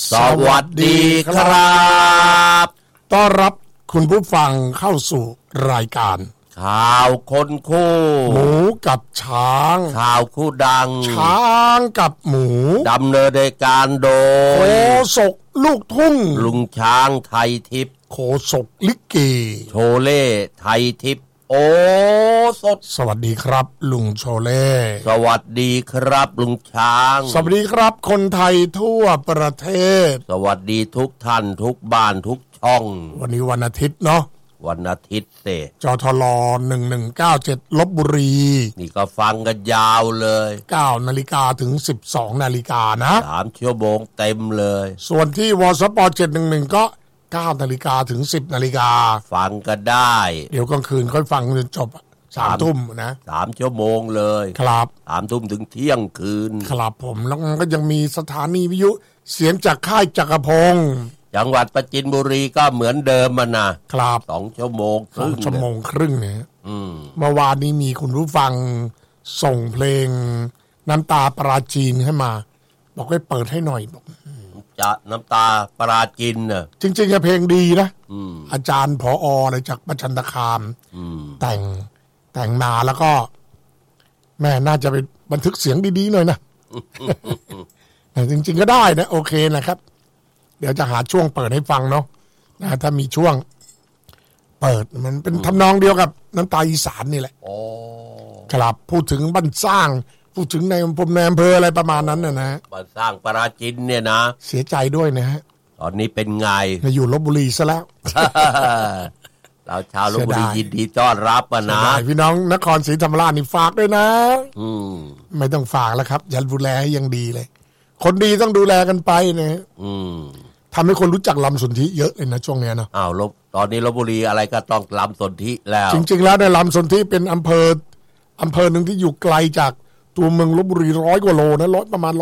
สวัสดีครับต้อนรับคุณผู้ฟังเข้าสู่รายการข่าวคนคู่หมูกับช้างข่าวคู่ดังช้างกับหมูดำเนินรายการโดยโคศกลูกทุ่งลุงช้างไทยทิพย์โคศกลิเกโชเล่ไทยทิพย์โอสดสวัสดีครับลุงโชเล่สวัสดีครับลุงช้างสวัสดีครับคนไทยทั่วประเทศสวัสดีทุกท่านทุกบ้านทุกช่องวันนี้วันอาทิตย์เนาะวันอาทิตย์จทล1197ลพบุรีนี่ก็ฟังกันยาวเลย 9 นาฬิกาถึง 12 นาฬิกานะ 3 ชั่วโมงเต็มเลยส่วนที่วสป711ก็9 นาฬิกาถึง 10 นาฬิกาฟังกันได้เดี๋ยวกลางคืนค่อยฟังจนจบ3 ทุ่มนะ 3 ชั่วโมงเลยครับ 3 ทุ่มถึงเที่ยงคืนครับผมแล้วก็ยังมีสถานีวิทยุเสียงจากค่ายจักรพงศ์จังหวัดปราจีนบุรีก็เหมือนเดิมนะครับ2 ชั่วโมงครึ่ง 2 ชั่วโมงครึ่งเนี่ยเมื่อวานนี้มีคุณผู้ฟังส่งเพลงน้ำตาปราจีนให้มาบอกให้เปิดให้หน่อยบอกจะน้ำตาปราจีนน่ะจริงๆเพลงดีนะอาจารย์ผอ.อะไรจากประจันตคามแต่งมาแล้วก็แม่น่าจะไปบันทึกเสียงดีๆหน่อยนะ แต่จริงๆก็ได้นะโอเคนะครับเดี๋ยวจะหาช่วงเปิดให้ฟังเนาะนะถ้ามีช่วงเปิดมันเป็นทำนองเดียวกับน้ำตาอีสานนี่แหละครับพูดถึงบ้านสร้างพูดถึงในอำเภออะไรประมาณนั้นนะบ้านสร้างปราจีนเนี่ยนะเสียใจด้วยนะฮะตอนนี้เป็นไงอยู่ลพบุรีซะแล้วเราชาวลพบุรียินดีต้อนรับนะพี่น้องนครศรีธรรมราชนี่ฝากด้วยนะไม่ต้องฝากแล้วครับอย่าดูแลให้ยังดีเลยคนดีต้องดูแลกันไปนะทำให้คนรู้จักลำสนธิเยอะเลยนะช่วงนี้เนาะตอนนี้ลพบุรีอะไรก็ต้องลำสนธิแล้วจริงๆแล้วในลำสนธิเป็นอำเภอหนึ่งที่อยู่ไกลจากตัวเมืองลพบุรี100 กว่าโลนะประมาณ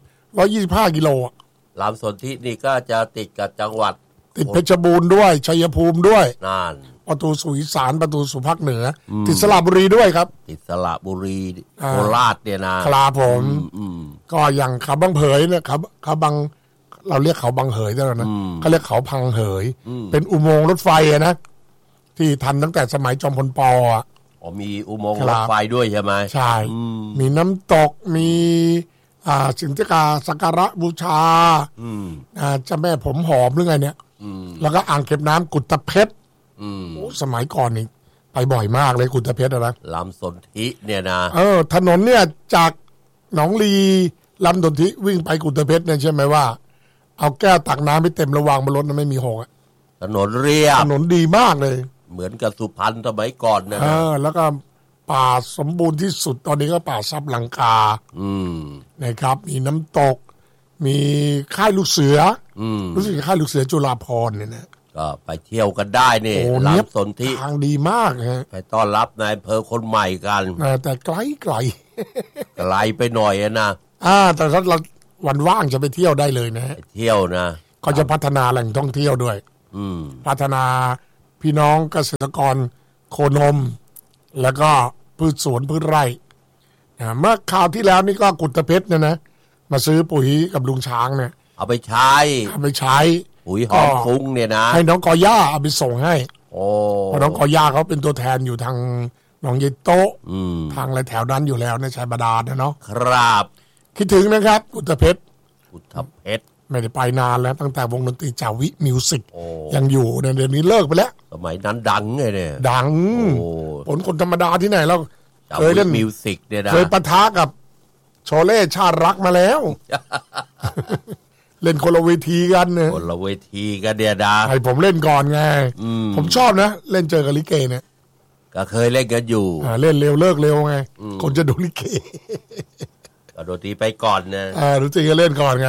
125 กิโลลำสนธินี่ก็จะติดกับจังหวัดติดเพชรบูรณ์ด้วยชัยภูมิด้วยนั่นประตูสู่อีสานประตูสู่ภาคเหนือติดสระบุรีด้วยครับติดสระบุรีโคราชเนี่ยนะครับผมก็อย่างเขาบางเผยเนี่ยเขาบางเราเรียกเขาบางเหยได้แล้วนะเขาเรียกเขาพังเหยเป็นอุโมงค์รถไฟนะที่ทันตั้งแต่สมัยจอมพลป. มีอุโมงค์รถไฟด้วยใช่ไหมใช่มีน้ำตกมีสิ่งที่สักการะบูชาเจ้าแม่ผมหอมหรือไงเนี่ยแล้วก็อ่างเก็บน้ำกุฏเพชรสมัยก่อนนี่ไปบ่อยมากเลยกุฏเพชรนะลำสนธิเนี่ยนะถนนเนี่ยจากหนองลีลำสนธิวิ่งไปกุฏเพชรเนี่ยใช่ไหมว่าเอาแก้วตักน้ำไปเต็มระวางบนรถนั้นไม่มีหกถนนเรียบถนนดีมากเลยเหมือนกับสุพรรณสมัยก่อนนะแล้วก็ป่าสมบูรณ์ที่สุดตอนนี้ก็ป่าซับลังกานะครับมีน้ำตกมีค่ายลูกเสือรู้สึกค่ายลูกเสือจุฬาภรณ์เนี่ยนะก็ไปเที่ยวกันได้นี่ลำสนธิทางดีมากฮะไปต้อนรับนายอำเภอคนใหม่กันแต่ไกลไกลไปหน่อยนะแต่ถ้าเราวันว่างจะไปเที่ยวได้เลยนะเที่ยวนะก็จะพัฒนาแหล่งท่องเที่ยวด้วยพัฒนาพี่น้องเกษตรกรโคนมแล้วก็พืชสวนพืชไร่เมื่อคราวที่แล้วนี่ก็กุฏเพชรนะมาซื้อปุ๋ยกับลุงช้างเนี่ยเอาไปใช้ปุ๋ยหอมฟุ้งเนี่ยนะให้น้องกอย่าเอาไปส่งให้เพราะน้องกอย่าเขาเป็นตัวแทนอยู่ทางหนองเยโต้ทางอะไรแถวนั้นอยู่แล้วในชายบาดาลนะเนาะครับคิดถึงนะครับกุฏเพชรไม่ได้ไปนานแล้วตั้งแต่วงดนตรีจาวิมิวสิกยังอยู่เดี๋ยวนี้เลิกไปแล้วสมัยนั้นดังไงเนี่ยดังผลคนธรรมดาที่ไหนแล้วเคยเล่นมิวสิกเนี่ยนะเคยปะทะกับโชเล่ชาติรักมาแล้ว เล่นคนละเวทีกันเนี่ยคนละเวทีกันเดียดาให้ผมเล่นก่อนไงผมชอบนะเล่นเจอกับลิเกเนี่ยก็เคยเล่นกันอยู่เล่นเร็วเลิกเร็วไงคนจะดูลิเกก็ดนตรีไปก่อนนะดนตรีก็เล่นก่อนไง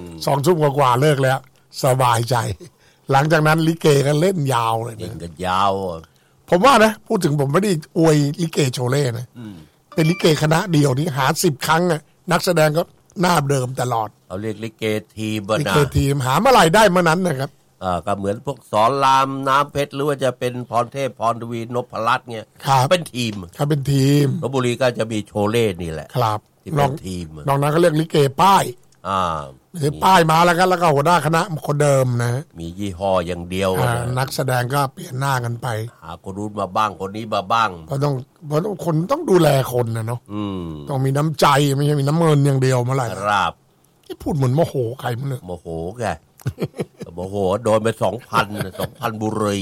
2 ทุ่มกว่าเลิกแล้วสบายใจหลังจากนั้นลิเกก็เล่นยาวเลยเล่นกันยาวผมว่านะพูดถึงผมไม่ได้อวยลิเกโชเล่นะเป็นลิเกคณะเดียวนี้หา10 ครั้งนักแสดงก็หน้าเดิมตลอดเอาเรียกลิเกทีมลิเกทีมหาเมื่อไหร่ได้เมื่อนั้นนะครับก็เหมือนพวกสอนรามน้ำเพชรหรือว่าจะเป็นพรเทพพรทวีนพรัตน์เนี่ยเป็นทีมเป็นทีมลพบุรีก็จะมีโชเล่นี่แหละครับที่เป็นทีมนอกนั้นก็เรียกลิเกป้ายมีป้ายมาแล้วกันแล้วก็หัวหน้าคณะคนเดิมนะมียี่ห้ออย่างเดียวนักแสดงก็เปลี่ยนหน้ากันไปหาคนรู้มาบ้างคนนี้มาบ้างเพราะคนต้องดูแลคนนะเนาะต้องมีน้ำใจไม่ใช่มีน้ำเงินอย่างเดียวมาเลยครับที่พูดเหมือนโมโหใครมันเลยโมโหแกโมโหโดนไป2,000บุรี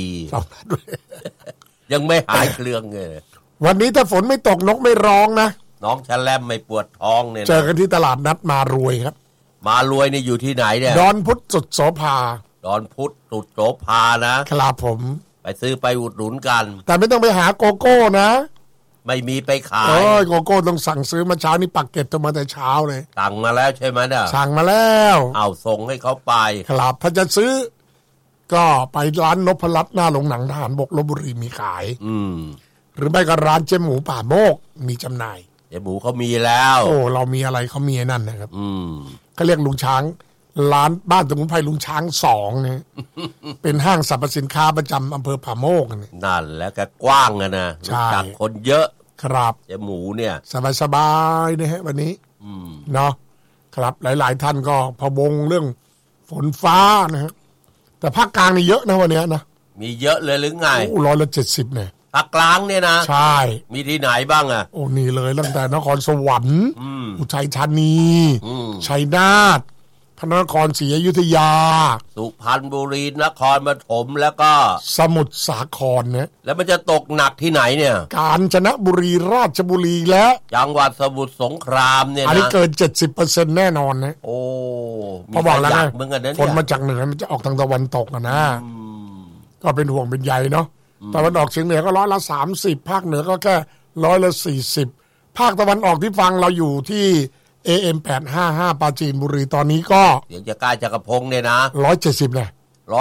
ยังไม่หายเครื่องเลยวันนี้ถ้าฝนไม่ตกนกไม่ร้องนะน้องแชลมไม่ปวดท้องเนี่ยเจอกันที่ตลาดนัดมารวยครับมารวยนี่อยู่ที่ไหนเนี่ยดอนพุธสุดโสภาดอนพุธสุดโสภานะครับผมไปซื้อไปอุดหนุนกันแต่ไม่ต้องไปหาโกโก้นะไม่มีไปขายโกโก้ต้องสั่งซื้อมาเช้านี่ปักเก็ตมาแต่เช้าเลยสั่งมาแล้วใช่ไหมเนี่ยสั่งมาแล้วเอาส่งให้เขาไปครับถ้าจะซื้อก็ไปร้านนพรัตน์หน้าโรงหนังทหารบกลพบุรีมีขายหรือไม่ก็ร้านเจ๊หมูป่าโมกมีจำหน่ายเจ๊หมูเขามีแล้วโอ้เรามีอะไรเขามีนั่นนะครับเขาเรียกลุงช้างร้านบ้านสมุนไพรลุงช้าง2เนี่ยเป็นห้างสรรพสินค้าประจำอำเภอป่าโมกนั่นแล้วก็กว้างนะจากคนเยอะครับเจ๊หมูเนี่ยสบายๆนะฮะวันนี้เนาะครับหลายๆท่านก็พะวงเรื่องฝนฟ้านะฮะแต่ภาคกลางนี่เยอะนะวันนี้นะมีเยอะเลยหรือไง 170เนี่ยภาคกลางเนี่ยนะใช่มีที่ไหนบ้างโอ้นี่เลยตั้งแต่นครสวรรค์อุทัยธานีชัยนาทพระนครศรีอยุธยาสุพรรณบุรีนครปฐมแล้วก็สมุทรสาครเนี่ยแล้วมันจะตกหนักที่ไหนเนี่ยกาญจนบุรีราชบุรีและจังหวัดสมุทรสงครามเนี่ยนะอันนี้เกิน 70% แน่นอนนะโอ้พอบอกแล้วนะฝนมาจากเหนือมันจะออกทางตะวันตกนะก็เป็นห่วงเป็นใยเนาะตะวันออกเฉียงเหนือก็30%ภาคเหนือก็แค่40%ภาคตะวันออกที่ฟังเราอยู่ที่ AM 855ปราจีนบุรีตอนนี้ก็เสียงจะกล้าจักรพงษ์เนี่ยนะ 170นะ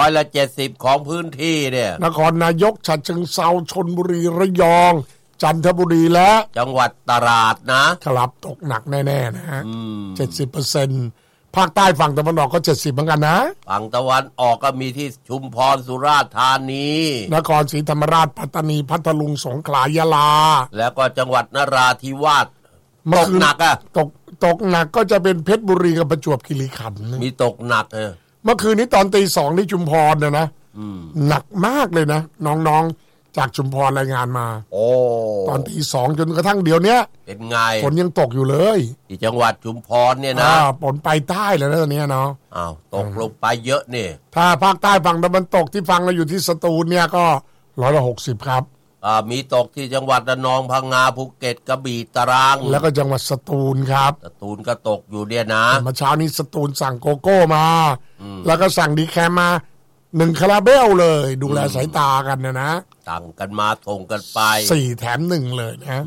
170ของพื้นที่เนี่ยนครนายกฉะเชิงเทราชลบุรีระยองจันทบุรีและจังหวัดตราดนะครับตกหนักแน่ๆนะฮะ70%ภาคใต้ฝั่งตะวันออกก็70เหมือนกันนะฝั่งตะวันออกก็มีที่ชุมพรสุราษฎร์ธานีนครศรีธรรมราชปัตตานีพัทลุงสงขลายะลาแล้วก็จังหวัดนราธิวาสตกหนักตกหนักก็จะเป็นเพชรบุรีกับประจวบคีรีขันธ์มีตกหนักเมื่อคืนนี้ตอนตี 2ที่ชุมพรนะหนักมากเลยนะน้องๆจากชุมพรรายงานมาตอนตี 2จนกระทั่งเดี๋ยวนี้เป็นไงฝนยังตกอยู่เลยที่จังหวัดชุมพรเนี่ยนะฝนไปใต้แล้วนะตอนนี้เนาะตกลงไปเยอะนี่ถ้าภาคใต้ฝั่งตะวันตกที่ฟังเราอยู่ที่สตูลเนี่ยก็160ครับมีตกที่จังหวัดระนองพังงาภูเก็ตกระบี่ตรังแล้วก็จังหวัดสตูลครับสตูลก็ตกอยู่เนี่ยนะเมื่อเช้านี้สตูลสั่งโกโก้มาแล้วก็สั่งดีแคมมา1คาราเบลเลยดูแลสายตากันนะสั่งกันมาส่งกันไป 4แถม1เลยนะ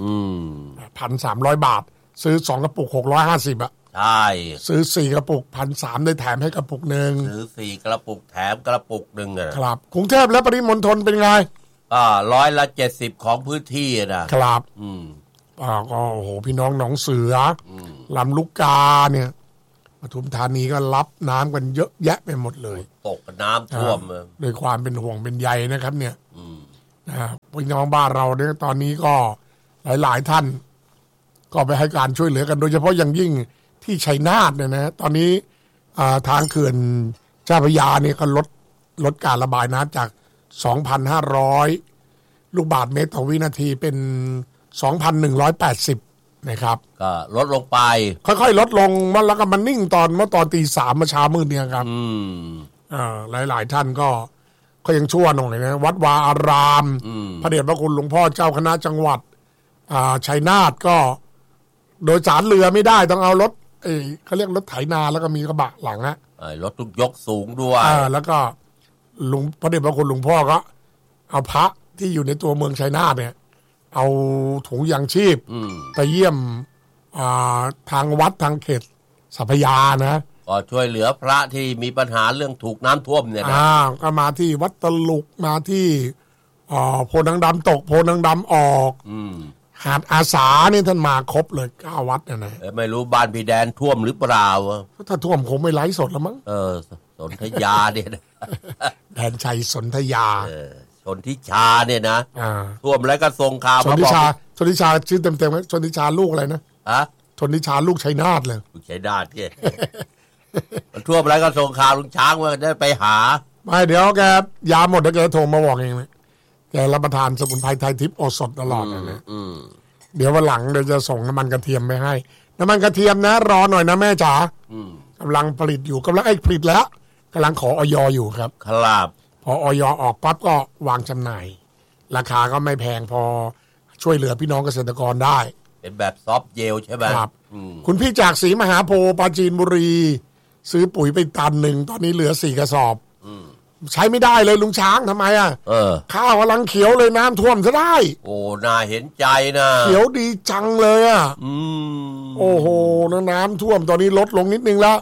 1,300 บาทซื้อ2กระปุก650 ใช่ซื้อ4กระปุก 1,300 ได้แถมให้กระปุกนึงซื้อ4กระปุกแถมกระปุกนึงครับกรุงเทพและปริมณฑลเป็นไง 170ของพื้นที่นะครับก็โอ้โหพี่น้องหนองเสือลำลูกกาเนี่ยปทุมธานีก็รับน้ำกันเยอะแยะไปหมดเลยตกน้ำท่วมโดยความเป็นห่วงเป็นใยนะครับเนี่ยพี่น้องบ้านเราเนี่ยตอนนี้ก็หลายๆท่านก็ไปให้การช่วยเหลือกันโดยเฉพาะอย่างยิ่งที่ชัยนาทเนี่ยนะตอนนี้ทางเขื่อนเจ้าพระยาเนี่ยก็ลดการระบายน้ำจาก2,500 ลูกบาศก์เมตรต่อวินาทีเป็น 2,180 นะครับก็ลดลงไปค่อยๆลดลงแล้วก็มันนิ่งตอนตี 3เมื่อเช้ามืดเนี่ยครับหลายๆท่านก็ยังชั่วหน่อยนะวัดวาอารามพระเดชพระคุณหลวงพ่อเจ้าคณะจังหวัดชัยนาทก็โดยสารเรือไม่ได้ต้องเอารถเขาเรียกรถไถนาแล้วก็มีกระบะหลังรถทุกยกสูงด้วยแล้วก็พระเดชพระคุณหลวงพ่อก็เอาพระที่อยู่ในตัวเมืองชัยนาทเนี่ยเอาถุงยางชีพไปเยี่ยมทางวัดทางเขตสัพยานะก็ช่วยเหลือพระที่มีปัญหาเรื่องถูกน้ำท่วมเนี่ยนะก็มาที่วัดตลุกมาที่โพนางดำตกโพนางดำออกหาดอาสานี่ท่านมาครบเลย9วัดเนี่ยนะไม่รู้บ้านพี่แดนท่วมหรือเปล่าถ้าท่วมคงไม่ไลฟ์สดแล้วมั้งสนธยาเนี่ยแดนชัยสนธยาชนทิชาเนี่ยนะท่วมแล้วก็ส่งข่าวมาบอกชนทิชาชื่อเต็มๆไหมชนทิชาลูกอะไรนะชนทิชาลูกชัยนาทเลยลูกชัยนาทเนี่ยทั่วไปแล้วก็ส่งข่าวลุงช้างว่าได้ไปหาไม่เดี๋ยวแกยาหมดแล้วแกโทรมาบอกเองเลยแกรับประทานสมุนไพรไทยทิพย์โอสถตลอดเลยเดี๋ยววันหลังเดี๋ยวจะส่งน้ำมันกระเทียมไปให้น้ำมันกระเทียมนะรอหน่อยนะแม่จ๋ากำลังผลิตอยู่กำลังผลิตแล้วกำลังขออย.อยู่ครับครับพออย.ออกปั๊บก็วางจำหน่ายราคาก็ไม่แพงพอช่วยเหลือพี่น้องเกษตรกรได้เป็นแบบซอฟต์เจลใช่ไหมครับคุณพี่จากศรีมหาโพธิ์ปราจีนบุรีซื้อปุ๋ยไปตันหนึ่งตอนนี้เหลือ4 กระสอบใช้ไม่ได้เลยลุงช้างทำไมข้าวกำลังเขียวเลยน้ำท่วมซะได้โอ้น่าเห็นใจนะเขียวดีจังเลยโอ้โหน้ำท่วมตอนนี้ลดลงนิดนึงแล้ว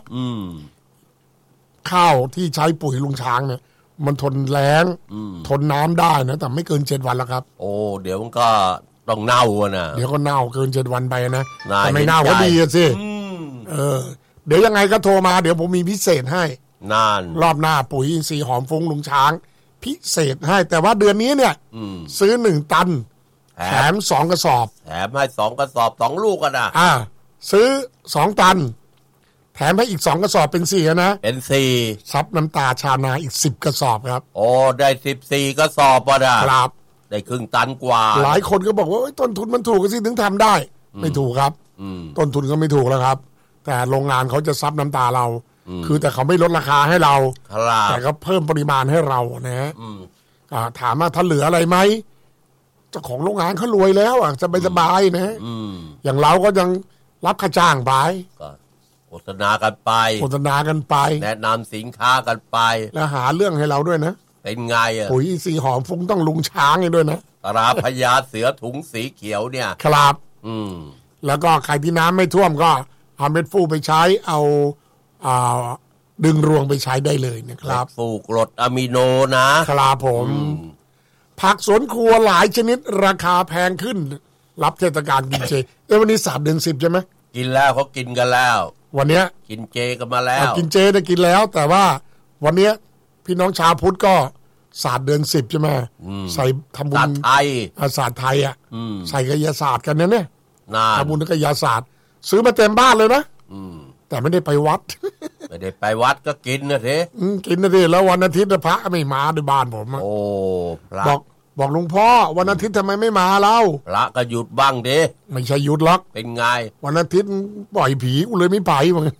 ข้าวที่ใช้ปุ๋ยลุงช้างเนี่ยมันทนแล้งทนน้ำได้นะแต่ไม่เกิน7 วันแล้วครับโอ้เดี๋ยวมันก็ต้องเน่านะเดี๋ยวก็เน่าเกิน7 วันไปนะแต่ไม่เน่าก็ดีสิเดี๋ยวยังไงก็โทรมาเดี๋ยวผมมีพิเศษให้นานรอบหน้าปุ๋ยอินทรีย์หอมฟุ้งลุงช้างพิเศษให้แต่ว่าเดือนนี้เนี่ยซื้อ1 ตันแถม2 กระสอบแถมให้2 กระสอบ2 ลูกกันนะซื้อ2 ตันแถมให้อีก2 กระสอบเป็น4นะเป็น4 ซับน้ำตาชานาอีก10 กระสอบครับโอ้ได้14 กระสอบป่ะนะครับได้ครึ่งตันกว่าหลายคนก็บอกว่าต้นทุนมันถูกสิถึงทำได้ไม่ถูกครับต้นทุนก็ไม่ถูกแล้วครับแต่โรงงานเขาจะซับน้ำตาเราคือแต่เขาไม่ลดราคาให้เราแต่ก็เพิ่มปริมาณให้เรานะฮะถามว่าถ้าเหลืออะไรไหมเจ้าของโรงงานเขารวยแล้วสบายๆนะอย่างเราก็ยังรับค่าจ้างไปโฆษณากันไปแนะนำสินค้ากันไปแล้วหาเรื่องให้เราด้วยนะเป็นไงปุ๋ยสีหอมฟุ้งต้องลุงช้างด้วยนะตราพญาเสือถุงสีเขียวเนี่ยครับแล้วก็ใครที่น้ำไม่ท่วมก็เอาเม็ดฟูไปใช้เอาดึงรวงไปใช้ได้เลยนะครับฟูกรดอะมิโนนะครับผมผักสวนครัวหลายชนิดราคาแพงขึ้นรับเทศกาลกินเจวันนี้3 เดือน 10ใช่ไหมกินแล้วเขากินกันแล้ววันนี้กินเจกันมาแล้วกินเจได้กินแล้วแต่ว่าวันนี้พี่น้องชาวพุทธก็ศาสตร์เดือน10ใช่ไหมใส่ทำบุญศาสตร์ไทยใส่กายศาสตร์กันเนี่ยทำบุญกายศาสตร์ซื้อมาเต็มบ้านเลยนะแต่ไม่ได้ไปวัดไม่ได้ไปวัดก็กินนะเถอะกินนะทีแล้ววันอาทิตย์พระไม่มาในบ้านผมโอ้บอกหลวงพ่อวันอาทิตย์ทำไมไม่มาเราพระก็หยุดบ้างดิไม่ใช่หยุดหรอกเป็นไงวันอาทิตย์ปล่อยผีกูเลยไม่ไปมึง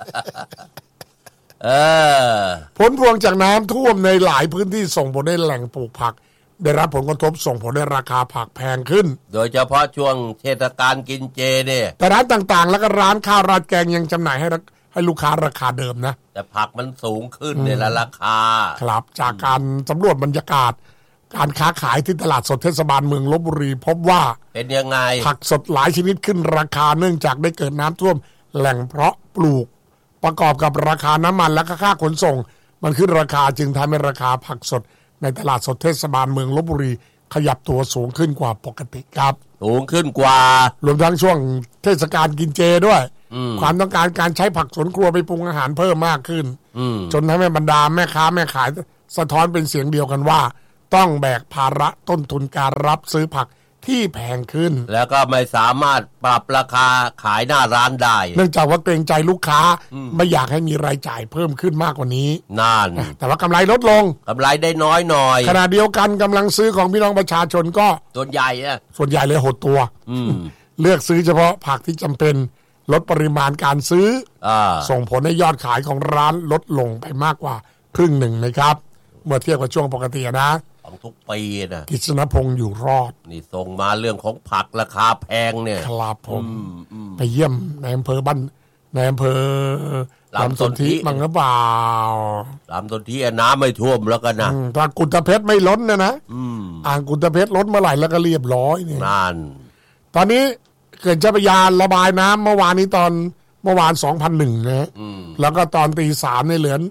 ผลพวงจากน้ำท่วมในหลายพื้นที่ส่งผลให้แหล่งปลูกผักได้รับผลกระทบส่งผลให้ราคาผักแพงขึ้นโดยเฉพาะช่วงเทศกาลกินเจเนี่ยแต่ร้านต่างๆแล้วก็ร้านข้าวราดแกงยังจำหน่ายให้ลูกค้าราคาเดิมนะแต่ผักมันสูงขึ้นในราคาครับจากการสำรวจบรรยากาศการค้าขายที่ตลาดสดเทศบาลเมืองลพบุรีพบว่าเป็นยังไงผักสดหลายชนิดขึ้นราคาเนื่องจากได้เกิดน้ำท่วมแหล่งเพาะปลูกประกอบกับราคาน้ำมันและค่าขนส่งมันขึ้นราคาจึงทำให้ราคาผักสดในตลาดสดเทศบาลเมืองลพบุรีขยับตัวสูงขึ้นกว่าปกติครับสูงขึ้นกว่ารวมทั้งช่วงเทศกาลกินเจด้วยความต้องการการใช้ผักสวนครัวไปปรุงอาหารเพิ่มมากขึ้นจนทำให้บรรดาแม่ค้าแม่ขายสะท้อนเป็นเสียงเดียวกันว่าต้องแบกภาระต้นทุนการรับซื้อผักที่แพงขึ้นแล้วก็ไม่สามารถปรับราคาขายหน้าร้านได้เนื่องจากว่าเกรงใจลูกค้าไม่อยากให้มีรายจ่ายเพิ่มขึ้นมากกว่านี้นั่นแต่ว่ากำไรลดลงกำไรได้น้อยหน่อยขณะเดียวกันกำลังซื้อของพี่น้องประชาชนก็ส่วนใหญ่เลยหดตัวเลือกซื้อเฉพาะผักที่จำเป็นลดปริมาณการซื้อส่งผลให้ยอดขายของร้านลดลงไปมากกว่าครึ่งหนึ่งนะครับเมื่อเทียบกับช่วงปกตินะของทุกปีนะกฤษณพงษ์อยู่รอดนี่ส่งมาเรื่องของผักราคาแพงเนี่ยครับผมไปเยี่ยมในอำเภอบ้านในอำเภอลำสนธิมั้งหรือเปล่าลำสนธิน้ำไม่ท่วมแล้วกันนะถ้ากุฎเพชรไม่ล้นนะอ่างกุฎเพชรล้นเมื่อไหร่แล้วก็เรียบร้อยเนี่ยนั่นตอนนี้เกิดเจ้าพระยาระบายน้ำเมื่อวานนี้ตอนเมื่อวาน 2,100 นะแล้วก็ตอนตี 3ในเหลือ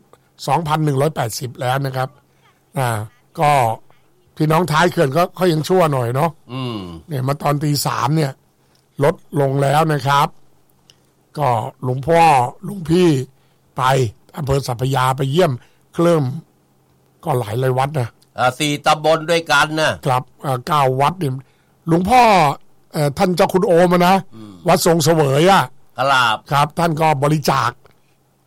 2,180 แล้วนะครับก็พี่น้องท้ายเขื่อนก็เขายังชั่วหน่อยเนาะเนี่ยมาตอนตี 3เนี่ยลดลงแล้วนะครับก็หลวงพ่อหลวงพี่ไปอำเภอสัพพยาไปเยี่ยมเคลื่อนก็หลายวัดนะ 4 ตำบลด้วยกันนะครับ9 วัดเนี่ยหลวงพ่อท่านเจ้าคุณโอมนะวัดทรงเสวยครับท่านก็บริจาค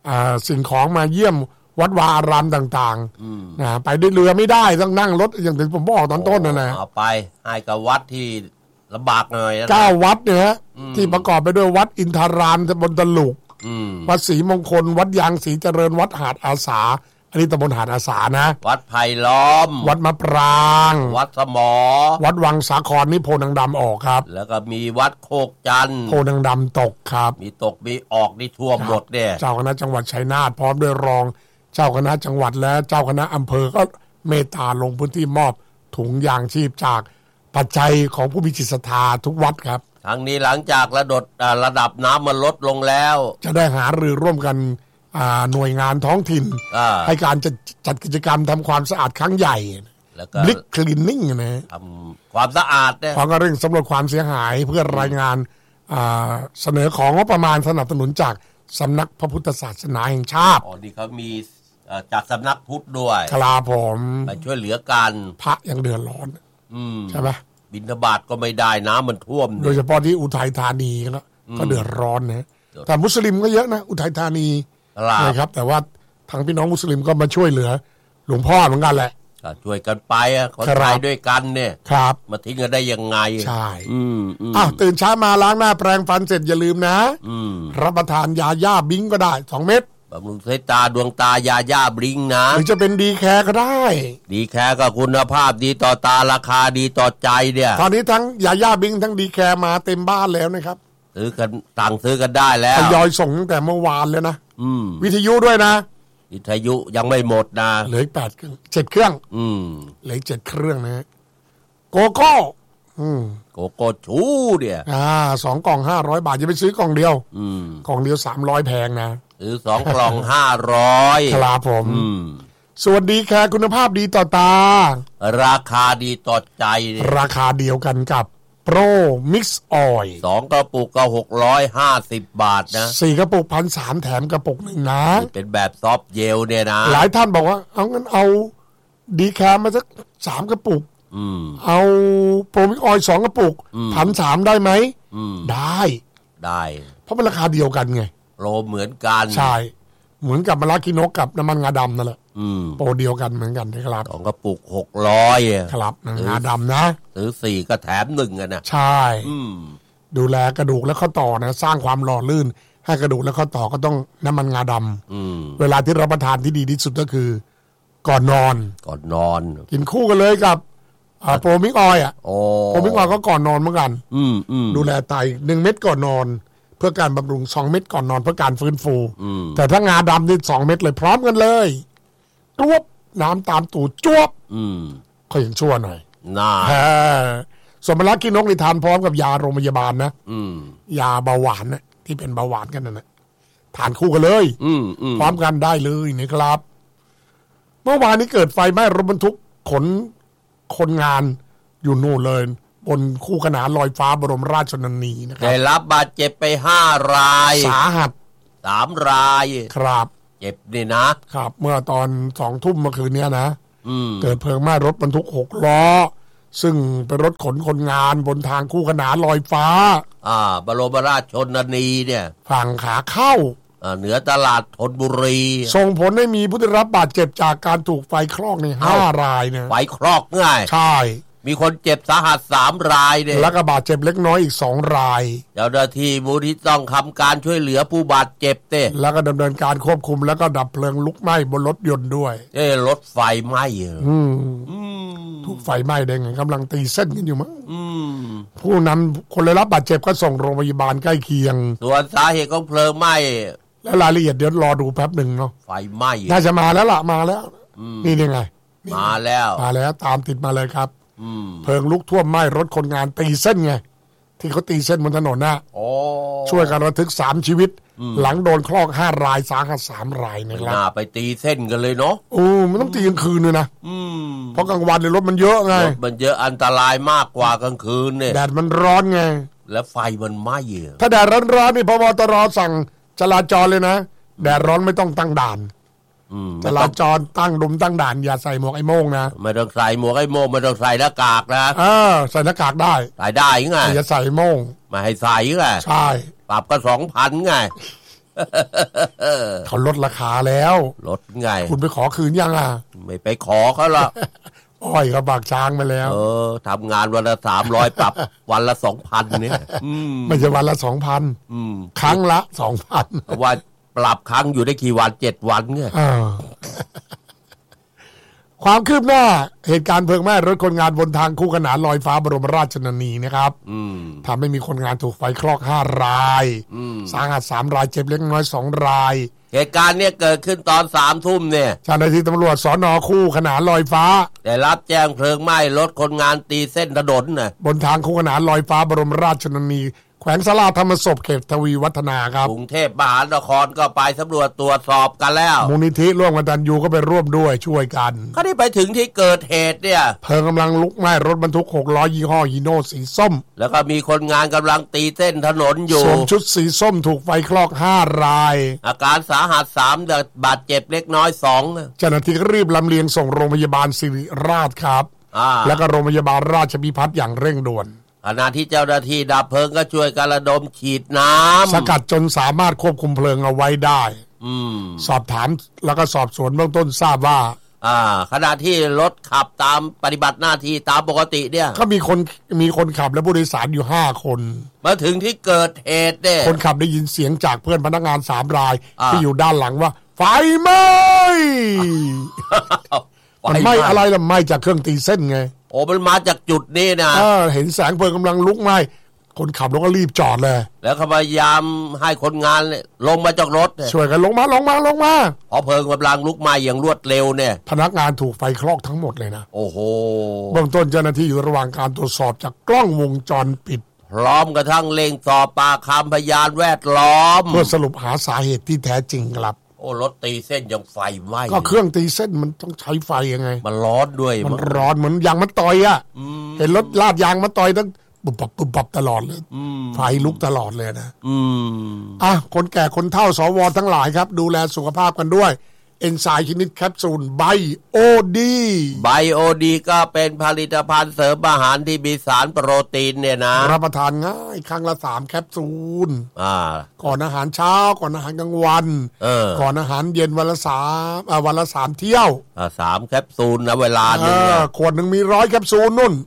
สิ่งของมาเยี่ยมวัดวาอารามต่างๆนะไปด้วยเรือไม่ได้ต้องนั่งรถอย่างที่ผมบอกตอนต้นนั่นแหละเอาไปให้กับวัดที่ลำบากหน่อยนะ 9 วัดเนี่ยที่ประกอบไปด้วยวัดอินทารามตำบลตลุกวัดศรีมงคลวัดยางศรีเจริญวัดหาดอาสาอันนี้ตำบลหาดอาสานะวัดไผ่ล้อมวัดมะปรางวัดสมอวัดวังสาครนี่โพนังดำออกครับแล้วก็มีวัดโคกจันทร์โพนังดำตกครับมีตกมีออกนี่ทั่วหมดเนี่ยเจ้าคณะจังหวัดชัยนาทพร้อมด้วยรองเจ้าคณะจังหวัดและเจ้าคณะอำเภอก็เมตตาลงพื้นที่มอบถุงยางชีพจากปัจจัยของผู้มีจิตศรัทธาทุกวัดครับทั้งนี้หลังจากระดับน้ำมันลดลงแล้วจะได้หารือร่วมกันหน่วยงานท้องถิ่นให้การจัดกิจกรรมทำความสะอาดครั้งใหญ่บลิกคลีนนิ่งนะทำความสะอาดเนี่ยพร้อมกับเร่งสำรวจความเสียหายเพื่อรายงานเสนอของงบประมาณสนับสนุนจากสำนักพระพุทธศาสนาแห่งชาติอ๋อนี่เขามีจากสำนักพุทธด้วยครับผมไปช่วยเหลือกันพระยังเดือดร้อนใช่ไหมบิณฑบาตก็ไม่ได้น้ำมันท่วมโดยเฉพาะที่อุทัยธานีก็เดือดร้อนนะแต่มุสลิมก็เยอะนะอุทัยธานีนะครับแต่ว่าทางพี่น้องมุสลิมก็มาช่วยเหลือหลวงพ่อเหมือนกันแหละช่วยกันไปคนไทยด้วยกันเนี่ยครับมาทิ้งกันได้ยังไงใช่ตื่นเช้ามาล้างหน้าแปรงฟันเสร็จอย่าลืมนะรับประทานยาย่าบิงก็ได้2 เม็ดบำรุงสายตาดวงตายาย่าบิงนะหรือจะเป็นดีแคร์ก็ได้ดีแคร์ก็คุณภาพดีต่อตาราคาดีต่อใจเนี่ยตอนนี้ทั้งยาย่าบิงทั้งดีแคร์มาเต็มบ้านแล้วนะครับซื้อกันสั่งซื้อกันได้แล้วทยอยส่งตั้งแต่เมื่อวานแล้วนะวิทยุด้วยนะวิทยุยังไม่หมดนะเหลือ8 เครื่อง7 เครื่องเหลือ7 เครื่องนะโกโก้โกโก้ชูเนี่ย 2 กล่อง500 บาทจะไปซื้อกล่องเดียวกล่องเดียว300แพงนะซื้อ2 กล่อง500 ครับผมสวัสดีค่ะคุณภาพดีต่อตาราคาดีต่อใจราคาเดียวกันกับโปรมิกซ์ออยล์ 2 กระปุกก็650 บาทนะ 4 กระปุก 1,300 แถมกระปุกหนึ่งนะเป็นแบบซอฟเจลเนี่ยนะหลายท่านบอกว่าเอางั้นเอาดีแคมมาสัก3 กระปุกเอาโปรมิกซ์ออยล์2 กระปุก 1,300 ได้ไหมได้เพราะมันราคาเดียวกันไงโปรเหมือนกันใช่เหมือนกับมะระกินกกับน้ำมันงาดำนั่นแหละโปรเดียวกันเหมือนกันนะครับ 2 กระปุก600 ครับงาดำนะซื้อ4ก็แถม1อ่ะนะใช่ดูแลกระดูกและข้อต่อนะสร้างความหล่อลื่นให้กระดูกและข้อต่อก็ต้องน้ำมันงาดำเวลาที่รับประทานที่ดีที่สุดก็คือก่อนนอนกินคู่กันเลยกับโปรมิกออยล์โปรมิกออยล์ก็ก่อนนอนเหมือนกันดูแลไต1 เม็ดก่อนนอนเพื่อการบำรุง2 เม็ดก่อนนอนเพื่อการฟื้นฟูแต่ถ้างาดำนี่2 เม็ดเลยพร้อมกันเลยจวบน้ำตามตูดจวบก็ยังชั่วหน่อยสมรักกินนกนี่ทานพร้อมกับยาโรงพยาบาลนะยาเบาหวานนะที่เป็นเบาหวานกันนะทานคู่กันเลยพร้อมกันได้เลยนะครับเมื่อวานนี้เกิดไฟไหม้รถบรรทุกขนคนงานอยู่นู่นเลยบนคู่ขนานลอยฟ้าบรมราชชนนีนะครับได้รับบาดเจ็บไป5 รายสาหัส 3 รายครับเจ็บนี่นะครับเมื่อตอน20 ทุ่มเมื่อคืนนี้นะเกิดเพลิงไหม้รถบรรทุก6 ล้อซึ่งเป็นรถขนคนงานบนทางคู่ขนานลอยฟ้าบรมราชชนนีเนี่ยฝั่งขาเข้าเหนือตลาดธนบุรีส่งผลให้มีผู้ได้รับบาดเจ็บจากการถูกไฟคลอกใน5 รายเนี่ยไฟคลอกง่ายใช่มีคนเจ็บสาหัส3 รายเนี่ยแล้วก็บาดเจ็บเล็กน้อยอีก2 รายเจ้าหน้าที่มูลที่ต้องทำการช่วยเหลือผู้บาดเจ็บแล้วก็ดำเนินการควบคุมแล้วก็ดับเพลิงลุกไหม้บนรถยนต์ด้วยรถไฟไหม้ถูกไฟไหม้ได้ไงกำลังตีเส้นกันอยู่มั้งผู้นำคนได้รับบาดเจ็บก็ส่งโรงพยาบาลใกล้เคียงส่วนสาเหตุของเพลิงไหม้แล้วรายละเอียดเดี๋ยวรอดูแป๊บหนึ่งเนาะไฟไหม้น่าจะมาแล้วล่ะมาแล้วนี่ยังไงมาแล้วตามติดมาเลยครับเพลิงลุกท่วมไหม้รถคนงานตีเส้นไงที่เขาตีเส้นบนถนนนะช่วยกันระทึก3 ชีวิตหลังโดนคลอก5 รายสาหัส3 รายนะครับไปตีเส้นกันเลยเนาะมันต้องตีกลางคืนเลยนะเพราะกลางวันเนี่ยรถมันเยอะไงรถมันเยอะอันตรายมากกว่ากลางคืนเนี่ยแดดมันร้อนไงแล้วไฟมันไหม้ถ้าแดดร้อนๆนี่พบตรสั่งจราจรเลยนะแดดร้อนไม่ต้องตั้งด่านจราจรตั้งด่านอย่าใส่หมวกไอ้โม่งนะไม่ต้องใส่หมวกไอ้โม่งไม่ต้องใส่หน้ากากนะใส่หน้ากากได้ใส่ได้ไงอย่าใส่โม่งไม่ให้ใส่ไงใช่ปรับก็ 2,000 ไงเขาลดราคาแล้วลดไงคุณไปขอคืนยังอ่ะไม่ไปขอเขาหรอกอ้อยเขาปากช้างไปแล้วทำงานวันละ300 ปรับวันละ 2,000 เนี่ยไม่ใช่วันละ 2,000 ครั้งละ 2,000 ว่าปรับครั้งอยู่ได้กี่วัน7 วันเนี่ยความคืบหน้าเหตุการณ์เพลิงไหม้รถคนงานบนทางคู่ขนานลอยฟ้าบรมราชชนนีนะครับทำให้มีคนงานถูกไฟคลอก5 รายสาหัส3 รายเจ็บเล็กน้อย2 รายเหตุการณ์เนี่ยเกิดขึ้นตอน3 ทุ่มเนี่ยเจ้าหน้าที่ตำรวจสน.คู่ขนานลอยฟ้าได้รับแจ้งเพลิงไหม้รถคนงานตีเส้นถนนน่ะบนทางคู่ขนานลอยฟ้าบรมราชชนนีแขวงศาลาธรรมศพเขตทวีวัฒนาครับกรุงเทพมหานครก็ไปสำรวจตรวจสอบกันแล้วมูลนิธิร่วมกตัญญูก็ไปร่วมด้วยช่วยกันเขาได้ไปถึงที่เกิดเหตุเนี่ยเพลิงกำลังลุกไหม้รถบรรทุก6 ล้อยี่ห้อฮีโน่สีส้มแล้วก็มีคนงานกำลังตีเส้นถนนอยู่สวมชุดสีส้มถูกไฟคลอก5 รายอาการสาหัส3บาดเจ็บเล็กน้อย2 เจ้าหน้าที่รีบลำเลียงส่งโรงพยาบาลศิริราชครับแล้วก็โรงพยาบาลราชพิพัฒน์อย่างเร่งด่วนขณะที่เจ้าหน้าที่ดับเพลิงก็ช่วยกันระดมฉีดน้ำสกัดจนสามารถควบคุมเพลิงเอาไว้ได้สอบถามแล้วก็สอบสวนเบื้องต้นทราบว่าขณะที่รถขับตามปฏิบัติหน้าที่ตามปกติเนี่ยก็มีคนขับและผู้โดยสารอยู่5 คนมาถึงที่เกิดเหตุเนี่ยคนขับได้ยินเสียงจากเพื่อนพนักงาน3 รายที่อยู่ด้านหลังว่าไฟไหม้ มันไหม้อะไรล่ะไหม้จากเครื่องตีเส้นไงโอ้มันมาจากจุดนี้นะเห็นแสงเพลิงกำลังลุกไหม้คนขับรถก็รีบจอดเลยแล้วเขาพยายามให้คนงานลงมาจากรถช่วยกันลงมาพอเพลิงกำลังลุกไหม้อย่างรวดเร็วเนี่ยพนักงานถูกไฟคลอกทั้งหมดเลยนะโอ้โหเบื้องต้นเจ้าหน้าที่อยู่ระหว่างการตรวจสอบจากกล้องวงจรปิดพร้อมกระทั่งเร่งสอบปากคำพยานแวดล้อมเพื่อสรุปหาสาเหตุที่แท้จริงครับโอ้รถตีเส้นยังไฟไหม้ก็เครื่องตีเส้นมันต้องใช้ไฟยังไงมันร้อนด้วยมันร้อนเหมือนยางมะตอยอ่ะเห็นรถลาดยางมะตอยต้องปุบปับตลอดเลยไฟลุกตลอดเลยนะคนแก่คนเฒ่าสวทั้งหลายครับดูแลสุขภาพกันด้วยเอนไซม์ชนิดแคปซูลไบโอดีก็เป็นผลิตภัณฑ์เสริมอาหารที่มีสารโปรตีนเนี่ยนะรับประทานง่ายครั้งละ3 แคปซูลก่อนอาหารเช้าก่อนอาหารกลางวันก่อนอาหารเย็นวันละ3เที่ยว 3 แคปซูลนะเวลานึงขวดหนึ่งมี100 แคปซูลนุ่น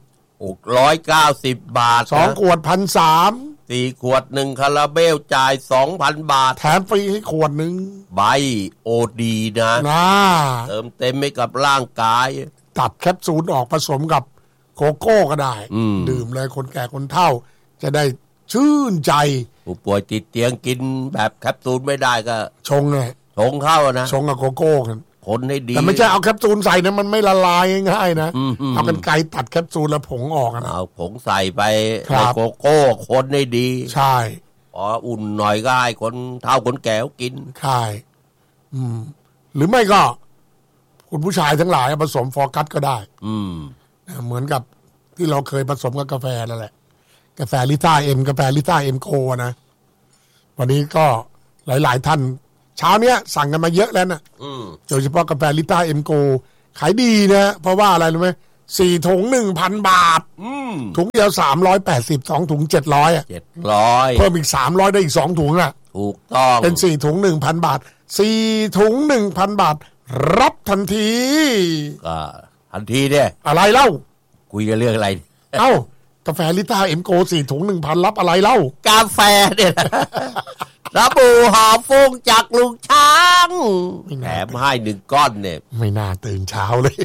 690 บาท 2 ขวด 1,300 4 ขวด1คาราเบลจ่าย 2,000 บาทแถมฟรีให้ขวดหนึ่งไบโอดีนะเติมเต็มให้กับร่างกายตัดแคปซูลออกผสมกับโกโก้ก็ได้ดื่มเลยคนแก่คนเฒ่าจะได้ชื่นใจผู้ป่วยติดเตียงกินแบบแคปซูลไม่ได้ก็ชงเลยชงเข้านะชงกับโกโก้กันคนให้ดีแต่ไม่ใช่เอาแคปซูลใส่นะมันไม่ละลายง่ายๆนะเอากันไกตัดแคปซูลแล้วผงออกนะเอาผงใส่ไปในโกโก้คนให้ดีใช่อุ่นหน่อยก็ให้คนเฒ่าคนแก่กินใช่หรือไม่ก็คุณผู้ชายทั้งหลายผสมฟอร์กัสก็ได้เหมือนกับที่เราเคยผสมกับกาแฟนั่นแหละกาแฟลิต้าเอ็มโคนะวันนี้ก็หลายๆท่านเช้าเนี้ยสั่งกันมาเยอะแล้วนะโดยเฉพาะกาแฟลิต้าเอ็มโกขายดีนะเพราะว่าอะไรรู้ไหม4 ถุง 1,000 บาทถุงเดียว380 2 ถุง700เพิ่มอีก300ได้อีก2 ถุงอ่ะถูกต้องเป็น4 ถุง 1,000 บาท4 ถุง 1,000 บาทรับทันทีก็ทันทีเนี่ยอะไรเล่าคุยกันเรื่องอะไรกาแฟลิต้าเอ็มโก4 ถุง 1,000 รับอะไรเล่ากาแฟเนี่ยสบู่หอมฟุ้งจากลุงช้างแถมให้1 ก้อนเนี่ยไม่น่าตื่นเช้าเลย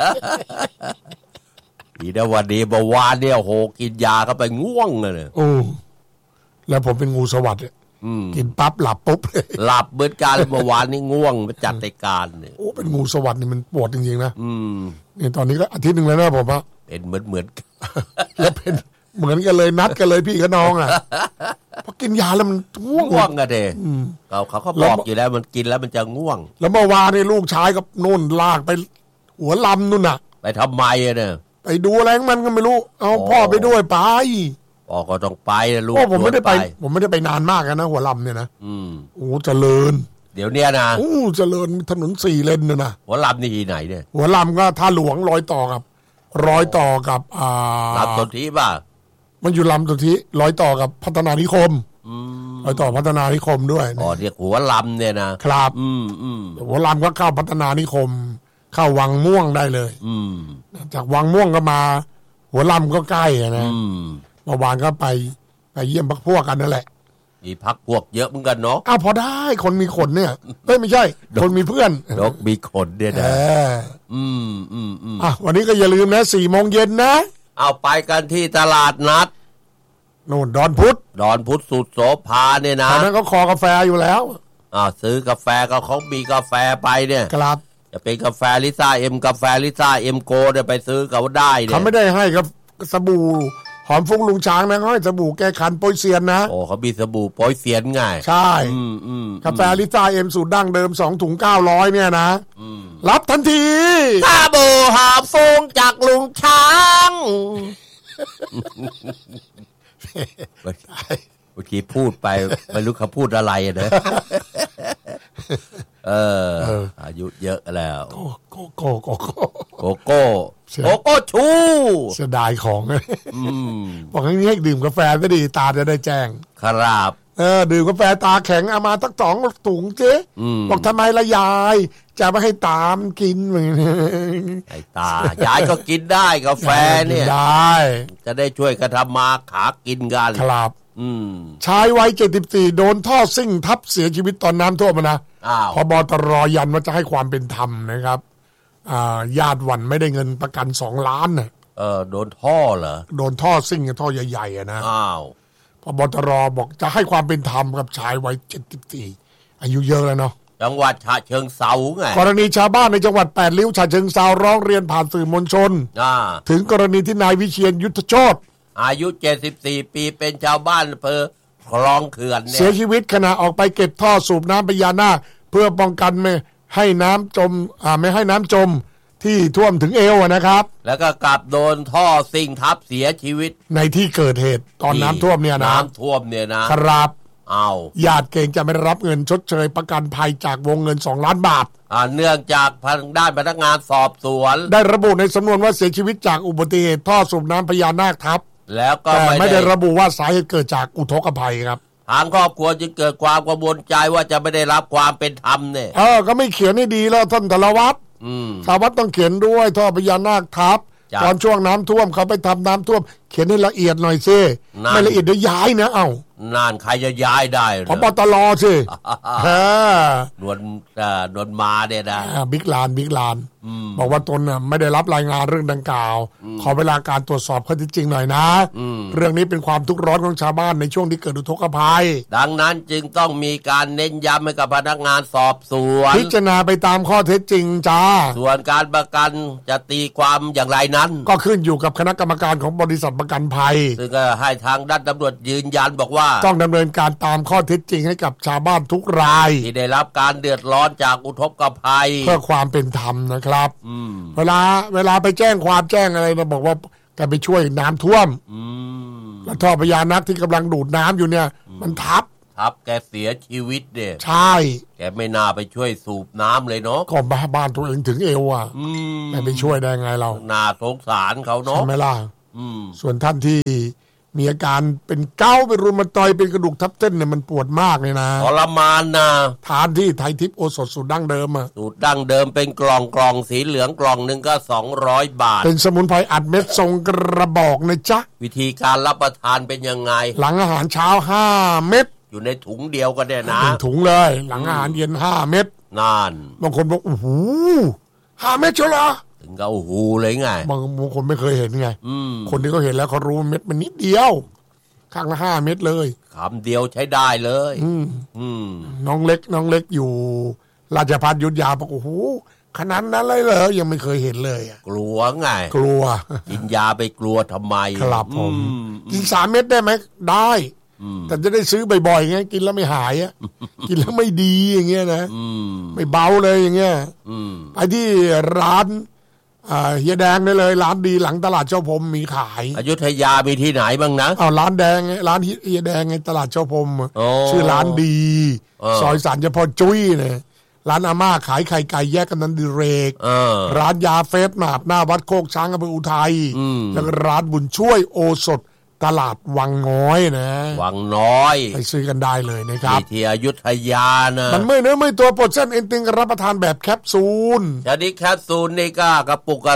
ดีนะวันนี้เมื่อวานเนี่ยโหกินยาเข้าไปง่วงเลยแล้วผมเป็นงูสวัสดิ์กินปั๊บหลับปุ๊บเลยหลับเบิดการเมื่อวานนี่ง่วงมาจัดรายการเนี่ยเป็นงูสวัสดิ์นี่มันปวดจริงๆนะนี่ตอนนี้ก็อาทิตย์นึงแล้วนะผมว่าเป็นเหมือนแล้วเป็นเหมือนกันเลยนัดกันเลยพี่กับน้องพอกินยาแล้วมันง่วงอะเด้เขาบอกอยู่แล้วมันกินแล้วมันจะง่วงแล้วเมื่อวานนี่ลูกชายกับนุ่นลากไปหัวลำนุ่นน่ะไปทำไมอะเนี่ยไปดูอะไรมันก็ไม่รู้เอาพ่อไปด้วยไปพ่อก็ต้องไปนะลูกผมไม่ได้ไปนานมากนะหัวลำเนี่ยนะเจริญเดี๋ยวเนี้ยนะเจริญถนน4 เลนนะหัวลำนี่ที่ไหนเนี่ยหัวลำก็ท่าหลวงรอยต่อกับลำสนธิป่ะมันอยู่ลำสนธิรอยต่อกับพัฒนานิคมรอยต่อพัฒนานิคมด้วยเรียกหัวลำเนี่ยนะครับหัวลำก็เข้าพัฒนานิคมเข้าวังม่วงได้เลยจากวังม่วงก็มาหัวลำก็ใกล้นะเมื่อวานก็ไปเยี่ยมพรรคพวกกันนั่นแหละมีพรรคพวกเยอะเหมือนกันเนาะพอได้คนมีขนเนี่ยไม่ใช่คนมีเพื่อนดอกมีขนเนี่ยนะวันนี้ก็อย่าลืมนะ4 โมงเย็นนะเอาไปกันที่ตลาดนัดโน่นดอนพุธสุดโสภาเนี่ยนะตอนนั้นก็คอกาแฟอยู่แล้วซื้อกาแฟก็เขามีกาแฟไปเนี่ยครับจะเป็นกาแฟลิซ่าเอ็มกาแฟลิซ่าเอ็มโกเนี่ยไปซื้อเขาได้เนี่ยเขาไม่ได้ให้กับสบู่หอมฟุ้งลุงช้างนะเขาให้สบู่แก้คันโปยเซียนนะเขามีสบู่โปยเซียนไงใช่กาแฟลิซ่าเอ็มสูตรดั้งเดิม2 ถุง 900เนี่ยนะรับทันทีสบู่หอมฟุ้งจากลุงช้างเมื่อกี้พูดไปไม่รู้เขาพูดอะไรนะอายุเยอะแล้วโกโก้ชูเสียดายของบอกให้ดื่มกาแฟก็ดีตาจะได้แจ้งครับดื่มกาแฟตาแข็งเอามาตั้ง2 ถุงเจ๊บอกทำไมละยายจะไม่ให้ตามกินไอ้ตายายก็กินได้กาแฟเนี่ยได้จะได้ช่วยกันทำมาขากินกันครับชายวัย74โดนท่อซิ่งทับเสียชีวิตตอนน้ำท่วมนะผบ.ตร.ยันว่าจะให้ความเป็นธรรมนะครับญาติหวั่นไม่ได้เงินประกัน2 ล้านน่ะโดนท่อเหรอโดนท่อซิ่งท่อใหญ่ๆนะผบ.ตร.บอกจะให้ความเป็นธรรมกับชายวัย74อายุเยอะแล้วเนาะจังหวัดฉะเชิงเทราไงกรณีชาวบ้านในจังหวัด8 ริ้วฉะเชิงเทราร้องเรียนผ่านสื่อมวลชนถึงกรณีที่นายวิเชียรยุทธโชติอายุ74 ปีเป็นชาวบ้านอำเภอคลองเขื่อนเนี่ยเสียชีวิตขณะออกไปเก็บท่อสูบน้ำพญานาคเพื่อป้องกันไม่ให้น้ำจมที่ท่วมถึงเอวนะครับแล้วก็กลับโดนท่อซิ่งทับเสียชีวิตในที่เกิดเหตุตอนน้ำท่วมเนี่ยนะน้ำท่วมเนี่ยนะครับญาติเกรงจะไม่ได้รับเงินชดเชยประกันภัยจากวงเงิน2 ล้านบาทเนื่องจากทางด้านพนักงานสอบสวนได้ระบุในสำนวนว่าเสียชีวิตจากอุบัติเหตุท่อสูบน้ำพญานาคทับแล้วก็ไม่ได้ระบุว่าสาเหตุเกิดจากอุทกภัยครับทางครอบครัวจึงเกิดความกังวลใจว่าจะไม่ได้รับความเป็นธรรมเนี่ยก็ไม่เขียนให้ดีแล้วท่านธนวัฒน์สารวัตรต้องเขียนด้วยท่อพญานาคทับตอนช่วงน้ำท่วมเขาไปทำน้ำท่วมเขียนให้ละเอียดหน่อยซิไม่ละเอียดเดี๋ยวย้ายนะนานใครจะย้ายได้ผบ.ตร.สินวลมาเนี่ยนะบิ๊กลานบอกว่าตนไม่ได้รับรายงานเรื่องดังกล่าวขอเวลาการตรวจสอบข้อเท็จจริงหน่อยนะเรื่องนี้เป็นความทุกข์ร้อนของชาวบ้านในช่วงที่เกิดอุทกภัยดังนั้นจึงต้องมีการเน้นย้ำให้กับพนักงานสอบสวนพิจารณาไปตามข้อเท็จจริงจ้าส่วนการประกันจะตีความอย่างไรนั้นก็ขึ้นอยู่กับคณะกรรมการของบริษัทประกันภัยซึ่งก็ให้ทางด้านตำรวจยืนยันบอกว่าต้องดำเนินการตามข้อเท็จจริงให้กับชาวบ้านทุกรายที่ได้รับการเดือดร้อนจากอุทกภัยเพื่อความเป็นธรรมนะครับเวลาไปแจ้งความแจ้งอะไรนะบอกว่าแกไปช่วยน้ำท่วมแล้วท่อพญานาคที่กำลังดูดน้ำอยู่เนี่ยมันทับแกเสียชีวิตเนี่ยใช่แกไม่น่าไปช่วยสูบน้ำเลยเนาะก็บ้านตัวเองถึงเอวไม่ไปช่วยได้ไงเราน่าสงสารเขาเนาะใช่ไหมล่ะส่วนท่านที่มีอาการเป็นเกาต์เป็นรุมาตอยด์เป็นกระดูกทับเส้นเนี่ยมันปวดมากเลยนะทรมานนะทานที่ไทยทิพย์โอสถสูตรดั้งเดิมสูตรดั้งเดิมเป็นกล่องสีเหลืองกล่องนึงก็200 บาทเป็นสมุนไพรอัดเม็ดทรงกระบอกนะจ๊ะวิธีการรับประทานเป็นยังไงหลังอาหารเช้า5 เม็ดอยู่ในถุงเดียวก็ได้นะถุงเลยหลังอาหารเย็น5 เม็ดนานบางคนบอกโอ้โห5 เม็ดเชียวเหรอถึงก็โอ้โหเลยไงบางคนไม่เคยเห็นไงคนที่เขาเห็นแล้วเขารู้เม็ดมันนิดเดียวข้างละ5 เม็ดเลยคำเดียวใช้ได้เลยน้องเล็กอยู่ราชภัฏยุทธยาบอกโอ้โหขนาดนั้นเลยเหรอยังไม่เคยเห็นเลยกลัวไงกลัวกินยาไปกลัวทำไมครับผมกิน3 เม็ดได้ไหมได้แต่จะได้ซื้อบ่อยๆไงกินแล้วไม่หายกินแล้วไม่ดีอย่างเงี้ยนะไม่เบาเลยอย่างเงี้ยไปที่ร้านเฮียแดงได้เลยร้านดีหลังตลาดเจ้าพรมมีขายอยุธยามีที่ไหนบ้างนะร้านแดงร้านเฮียแดงไงตลาดเจ้าพรมชื่อร้านดีซอยสันเฉพาะจุ้ยเนี่ยร้านอาม่าขายไข่ไก่แยกกันนันดิเรกร้านยาเฟสหนาบหน้าวัดโคกช้างอำเภออุทัยแล้วก็ร้านบุญช่วยโอสถตลาดวังน้อยนะวังน้อยไปซื้อกันได้เลยนะครับที่อยุธยานะมันไม่เนื้อไม่ตัวปลดเส้นเอ็นตึงรับประทานแบบแคปซูลชนิดแคปซูลนี่ก็กระปุกก็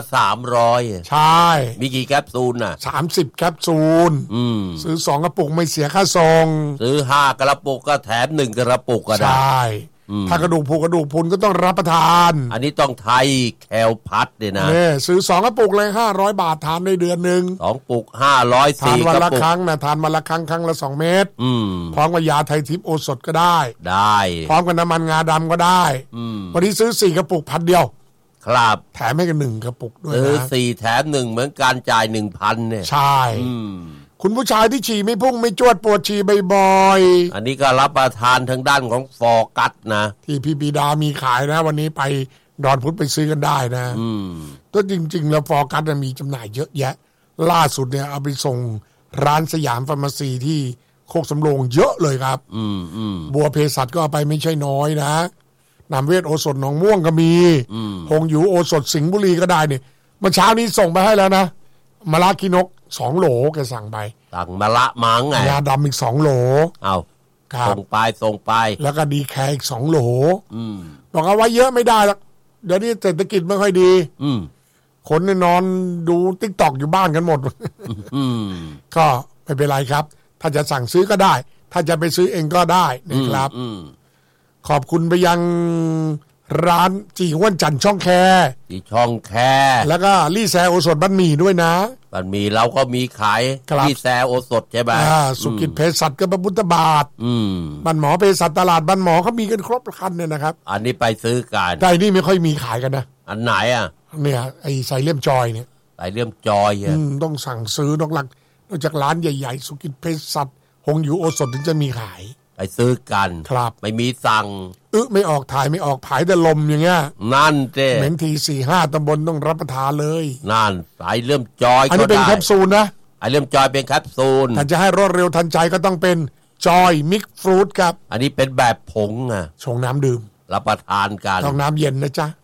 300 ใช่มีกี่แคปซูลน่ะ 30แคปซูลซื้อ2กระปุกไม่เสียค่าส่งซื้อ5กระปุกก็แถม1กระปุกก็ได้ใช่ถ้ากระดูกพุนก็ต้องรับประทานอันนี้ต้องไทยแคลพัดเนี่ยนะซื้อ2กระปุกเลย500 บาททานในเดือนนึง 2ปุก500ทานวันละครั้งนะทานวันละครั้งละ2เม็ดพร้อมกับยาไทยทิพย์โอสถก็ได้พร้อมกับน้ำมันงาดำก็ได้วันนี้ซื้อ4กระปุก1,000เดียวครับแถมให้กัน1กระปุกด้วยนะซื้อ4แถม1เหมือนการจ่าย 1,000 เนี่ยใช่คุณผู้ชายที่ฉี่ไม่พุ่งไม่จวดปวดฉี่บ่อยๆอันนี้ก็รับประทานทางด้านของฟอร์กัสนะที่พี่ปีดามีขายนะวันนี้ไปดอนพุธไปซื้อกันได้นะก็จริงๆแล้วฟอร์กัสมีจำหน่ายเยอะแยะล่าสุดเนี่ยเอาไปส่งร้านสยามฟาร์มาซีที่โคกสำโรงเยอะเลยครับบัวเภสัชก็เอาไปไม่ใช่น้อยนะนำเวทโอสถหนองม่วงก็มีหงอยู่โอสถสิงห์บุรีก็ได้เนี่ยเมื่อเช้านี้ส่งไปให้แล้วนะมะระกินก2 โหลแกสั่งไปสั่งมะละมังไงยาดำอีก2 โหลเอาส่งไปแล้วก็ดีแคร์อีก2 โหลบอกเอาไว้เยอะไม่ได้แล้วเดี๋ยวนี้เศรษฐกิจไม่ค่อยดีคนเนี่ยนอนดูติ๊กต็อกอยู่บ้านกันหมดก็ไม่เป็นไรครับถ้าจะสั่งซื้อก็ได้ถ้าจะไปซื้อเองก็ได้นะครับขอบคุณไปยังร้านจีห้วนจันทร์ช่องแคแล้วก็ลี่แซโอสถบ้านหมี่ด้วยนะบ้านหมี่เราก็มีขายลี่แซโอสถใช่ไหมสุกิจเภสัชก็พระพุทธบาทบ้านหมอเภสัชตลาดบ้านหมอเขามีกันครบคันเนี่ยนะครับอันนี้ไปซื้อกันแต่นี่ไม่ค่อยมีขายกันนะอันไหนอ่ะเนี่ยไอ้ใส่เลี่ยมจอยเนี่ยใส่เลี่ยมจอยต้องสั่งซื้อนอกจากร้านใหญ่ๆสุกิจเภสัชหงอยู่โอสถถึงจะมีขายไปซื้อกันครับไม่มีสั่งไม่ออกถ่ายไม่ออกผายแต่ลมอย่างเงี้ยนั่นเจ้เหม็นที 4-5 ตำบลต้องรับประทานเลยนั่นสายเริ่มจอยอันนี้เป็นแคปซูลนะไอเริ่มจอยเป็นแคปซูลถ้าจะให้รวดเร็วทันใจก็ต้องเป็นจอยมิกฟรุตครับอันนี้เป็นแบบผงอ่ะชงน้ำดื่มรับประทานกันต้องน้ำเย็นนะจ๊ะ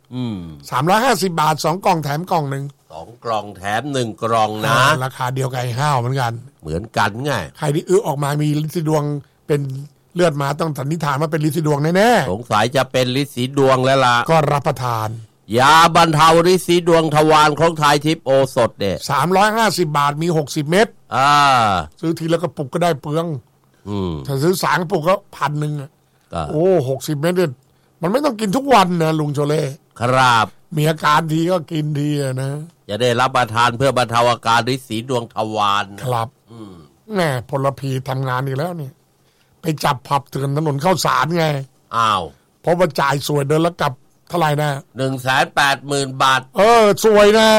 350 บาท2 กล่องแถมกล่องนึง 2 กล่องแถม1 กล่องนะราคาเดียวกับไอ้ห้าวเหมือนกันไงใครที่ออกมามีลิ้นสีดวงเป็นเลือดมาต้องสันนิษฐานว่าเป็นฤทธิ์สีดวงแน่ๆสงสัยจะเป็นฤทธิ์สีดวงแล้วล่ะก็รับประทานยาบรรเทาฤทธิ์สีดวงทวารของไทยทิพย์โอสถเนี่ย 350 บาทมี60 เม็ดซื้อทีละกระปุกก็ได้เปลืองถ้าซื้อ3 กระปุกก็1,000อ่ะโอ้60 เม็ดเนี่ยมันไม่ต้องกินทุกวันนะลุงโชเล่ครับมีอาการทีก็กินทีนะจะได้รับประทานเพื่อบรรเทาอาการฤทธิ์สีดวงทวารครับแหมพลพีทำงานอีกแล้วเนี่ยไปจับผับเถื่อนถนนข้าวสารไงเพราะว่าจ่ายสวยเดินแล้วกลับเท่าไหร่นะ 180,000 บาทสวยนะ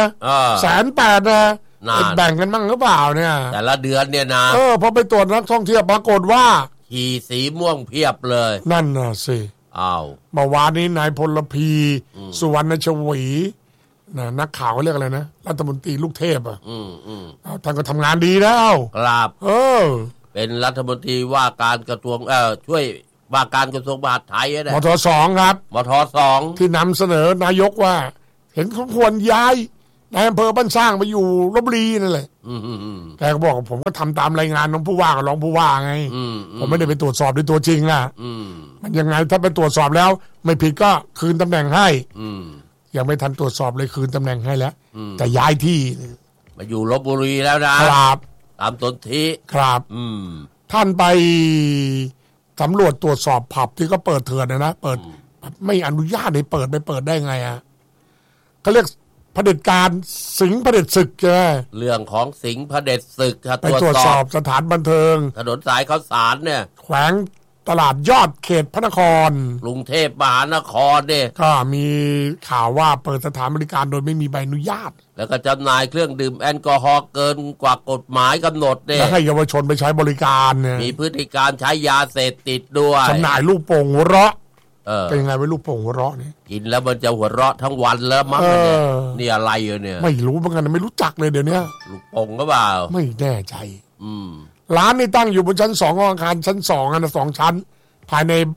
180,000นะแบ่งกันบ้างหรือเปล่าเนี่ยแต่ละเดือนเนี่ยนะพอไปตรวจนักท่องเที่ยวปรากฏว่าขี่สีม่วงเพียบเลยนั่นน่ะสิเมื่อวานนี้นายพลพีสุวรรณชวีนักข่าวเรียกอะไรนะรัฐมนตรีลูกเทพท่านก็ทำงานดีแล้วครับเป็นรัฐมนตรีว่าการกระทรวงช่วยว่าการกระทรวงมหาดไทยนะมท.2 ครับมท.2 ที่นำเสนอนายกว่าเห็นเขาควรย้ายนายอำเภอบ้านสร้างไปอยู่ลพบุรีนั่นแหละแต่ก็บอกผมก็ทำตามรายงานของผู้ว่ากับรองผู้ว่าไงผมไม่ได้ไปตรวจสอบด้วยตัวจริงนะมันยังไงถ้าไปตรวจสอบแล้วไม่ผิดก็คืนตำแหน่งให้ยังไม่ทันตรวจสอบเลยคืนตำแหน่งให้แล้วแต่ย้ายที่มาอยู่ลพบุรีแล้วนะครับตามสนธิครับท่านไปสำรวจตรวจสอบผับที่ก็เปิดเถื่อนนะเปิดไม่อนุญาตให้เปิดไปเปิดได้ไงเขาเรียกเผด็จการสิงห์เผด็จศึกเรื่องของสิงห์เผด็จศึกไปตรวจสอบสถานบันเทิงถนนสายข้าวสารเนี่ยแขวงตลาดยอดเขตพระนครกรุงเทพมหานครเนี่ยก็มีข่าวว่าเปิดสถานบริการโดยไม่มีใบอนุญาตแล้วก็จำหน่ายเครื่องดื่มแอลกอฮอล์เกินกว่ากฎหมายกำหนดเนี่ยแล้วให้เยาวชนไปใช้บริการเนี่ยมีพฤติการใช้ยาเสพติดด้วยจำหน่ายลูกโป่งหัวเราะเป็นยังไงไว้ลูกโป่งหัวเราะนี่กินแล้วมันจะหัวเราะทั้งวันแล้วมั้งเนี่ยนี่อะไรเนี่ยไม่รู้เหมือนกันไม่รู้จักเลยเดี๋ยวนี้ลูกโป่งก็เปล่าไม่แน่ใจร้านนี่ตั้งอยู่บนชั้น2ของอาคารชั้น2นะ2 ชั้นภายใน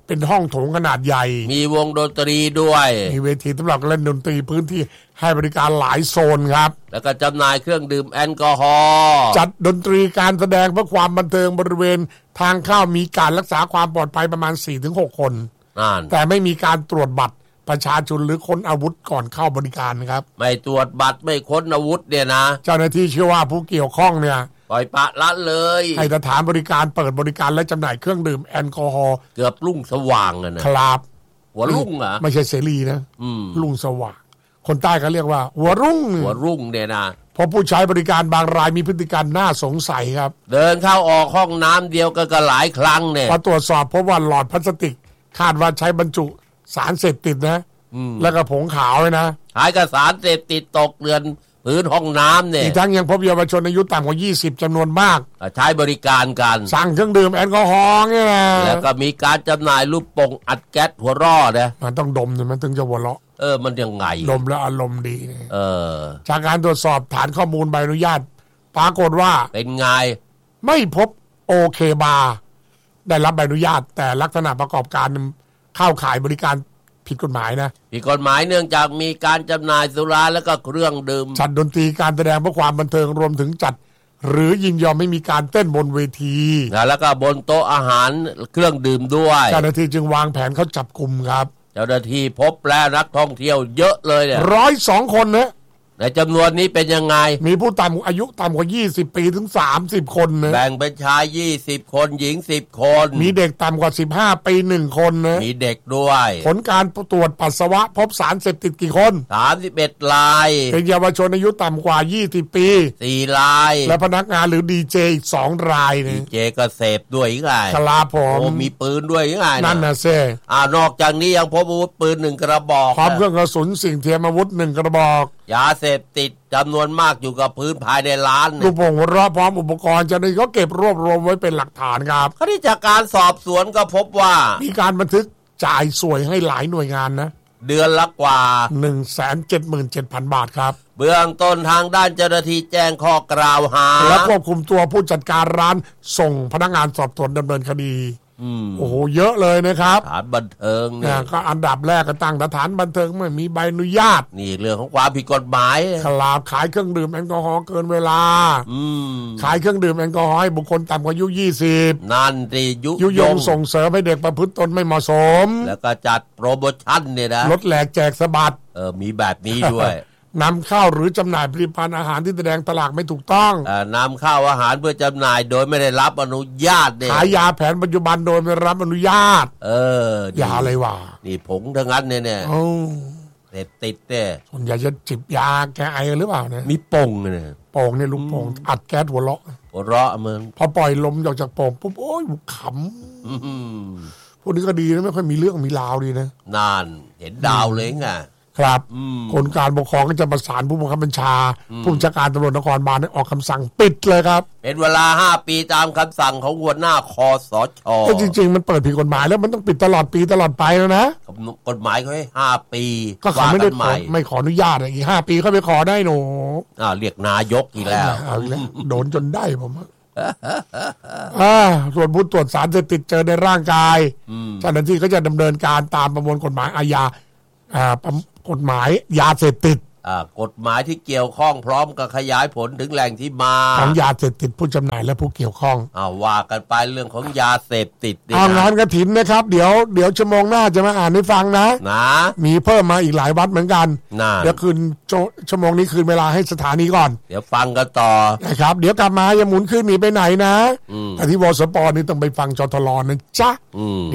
เป็นห้องโถงขนาดใหญ่มีวงดนตรีด้วยมีเวทีสำหรับเล่นดนตรีพื้นที่ให้บริการหลายโซนครับแล้วก็จำหน่ายเครื่องดื่มแอลกอฮอล์จัดดนตรีการแสดงเพื่อความบันเทิงบริเวณทางเข้ามีการรักษาความปลอดภัยประมาณ 4-6 คนแต่ไม่มีการตรวจบัตรประชาชนหรือค้นอาวุธก่อนเข้าบริการครับไม่ตรวจบัตรไม่ค้นอาวุธเนี่ยนะเจ้าหน้าที่เชื่อว่าผู้เกี่ยวข้องเนี่ยปล่อยปะละเลยให้สถานบริการเปิดบริการและจำหน่ายเครื่องดื่มแอลกอฮอล์เกือบรุ่งสว่างนะครับหัวรุ่งอ่ะไม่ใช่เสรีนะรุ่งสว่างคนใต้เขาเรียกว่าหัวรุ่งเนี่ยนะพอผู้ใช้บริการบางรายมีพฤติกรรมน่าสงสัยครับเดินเข้าออกห้องน้ำเดียวกันหลายครั้งเนี่ยพอตรวจสอบพบว่าหลอดพลาสติกคาดว่าใช้บรรจุสารเสพติดนะแล้วก็ผงขาวเลยนะหายกับสารเสพติดตกเกลื่อนพื้นห้องน้ำเนี่ยอีกทั้งยังพบเยาวชนอายุต่ำกว่า20จำนวนมากใช้บริการกันสั่งเครื่องดื่มแอลกอฮอล์เนี่ยนะแล้วก็มีการจำหน่ายลูกโป่งอัดแก๊สหัวร่อนะมันต้องดมมันถึงจะหัวเราะมันยังไงดมแล้วอารมณ์ดีจากการตรวจสอบฐานข้อมูลใบอนุญาตปรากฏว่าเป็นไงไม่พบโอเคบาร์ได้รับใบอนุญาตแต่ลักษณะประกอบการเข้าขายบริการผิดกฎหมายนะผิดกฎหมายเนื่องจากมีการจำหน่ายสุราแล้วก็เครื่องดื่มจัดดนตรีการแสดงเพื่อความบันเทิงรวมถึงจัดหรือยินยอมไม่มีการเต้นบนเวทีแล้วก็บนโต๊ะอาหารเครื่องดื่มด้วยเจ้าหน้าที่จึงวางแผนเข้าจับกุมครับเจ้าหน้าที่พบแล้วนักท่องเที่ยวเยอะเลยเนี่ย 102 คนนะในจำนวนนี้เป็นยังไงมีผู้อายุต่ำกว่า20 ปีถึง30 คนนะแบ่งเป็นชาย20 คนหญิง10 คนมีเด็กต่ำกว่า15 ปี1 คนนะมีเด็กด้วยผลการตรวจปัสสาวะพบสารเสพติดกี่คน 31 รายเป็นเยาวชนอายุต่ำกว่า20 ปี 4 รายและพนักงานหรือดีเจอีก2 รายนะดีเจก็เสพด้วยอีกไงครับผมมีปืนด้วยอีกไงนั่นนะเซ่นอกจากนี้ยังพบอาวุธปืน1 กระบอกพร้อมเครื่องกระสุนสิ่งเทียมอาวุธ1 กระบอกยาเสพติดจำนวนมากอยู่กับพื้นภายในร้านลูกโป่งหัวเราะพร้อมอุปกรณ์เจ้าหน้าที่ก็เก็บรวบรวมไว้เป็นหลักฐานครับคดีจากการสอบสวนก็พบว่ามีการบันทึกจ่ายสวยให้หลายหน่วยงานนะเดือนละกว่า 177,000 บาทครับเบื้องต้นทางด้านเจ้าหน้าที่แจ้งข้อกล่าวหาและควบคุมตัวผู้จัดการร้านส่งพนักงานสอบสวนดำเนินคดีโอ้โหเยอะเลยนะครับสถานบันเทิงเนี่ยก็อันดับแรกก็ตั้งสถานบันเทิงไม่มีใบอนุญาตนี่เรื่องของความผิดกฎหมายขายเครื่องดื่มแอลกอฮอล์เกินเวลาขายเครื่องดื่มแอลกอฮอล์ให้บุคคลต่ำกว่าอายุ20 นั่นสิยุยงส่งเสริมให้เด็กประพฤติตนไม่เหมาะสมแล้วก็จัดโปรโมชั่นเนี่ยนะลดแหลกแจกสะบัดมีแบบนี้ด้วยนำเข้าหรือจำหน่ายผลิตภัณฑ์อาหารที่แสดงตลาดไม่ถูกต้องนำเข้าอาหารเพื่อจำหน่ายโดยไม่ได้รับอนุญาตเนี่ยขายยาแผนปัจจุบันโดยไม่รับอนุญาตยาอะไรวะนี่ผงทั้งนั้นเนี่ยเสพติดเนี่ยส่วนใหญ่จะจิบยาแก้ไอหรือเปล่าเนี่ยมีป่งเนี่ยป่งเนี่ยลูกป่งอัดแก๊สหัวเราะมึงพอปล่อยลมออกจากป่งปุ๊บโอ้ยขำพวกนี้ก็ดีนะไม่ค่อยมีเรื่องมีราวดีนะนานเห็นดาวเลยไงครับคนการปกครองก็จะประสานผู้บังคับบัญชาผู้บัญชาการตำรวจนครบาลออกคำสั่งปิดเลยครับเป็นเวลา5 ปีตามคำสั่งของหัวหน้าคสช. จริงๆมันเปิดผิดกฎหมายแล้วมันต้องปิดตลอดปีตลอดไปแล้วนะกฎหมายเขาให้5 ปีก็เขาไม่ได้ไม่ขออนุญาตอีก5 ปีเขาไปขอได้หนูเรียกนายกอีกแล้วโดนจนได้ผมส่วนผู้ตรวจสารเสพติดเจอในร่างกายเจ้าหน้าที่ก็จะดำเนินการตามประมวลกฎหมายอาญากฎหมายยาเสพติดกฎหมายที่เกี่ยวข้องพร้อมกับขยายผลถึงแหล่งที่มาของยาเสพติดผู้จำหน่ายและผู้เกี่ยวข้องว่ากันไปเรื่องของยาเสพติดงานกฐินนะครับเดี๋ยวชั่วโมงหน้าจะมาอ่านให้ฟังนะมีเพิ่มมาอีกหลายวัดเหมือนกันเดี๋ยวคืนชั่วโมงนี้คืนเวลาให้สถานีก่อนเดี๋ยวฟังกันต่อนะครับเดี๋ยวกลับมาอย่าหมุนขึ้นหนีไปไหนนะแต่ที่วสป.นี่ต้องไปฟังจทล.นะจ๊ะ